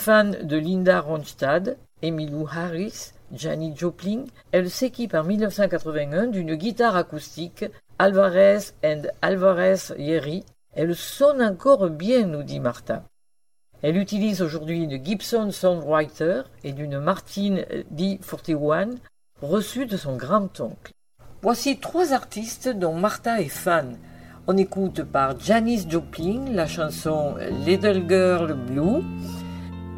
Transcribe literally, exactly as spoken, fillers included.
Fan de Linda Ronstadt, Emmylou Harris, Janis Joplin, elle s'équipe en dix-neuf cent quatre-vingt-un d'une guitare acoustique Alvarez and Alvarez-Yerry. Elle sonne encore bien, nous dit Martha. Elle utilise aujourd'hui une Gibson Soundwriter et d'une Martin D quarante et un reçue de son grand-oncle. Voici trois artistes dont Martha est fan. On écoute par Janis Joplin la chanson Little Girl Blue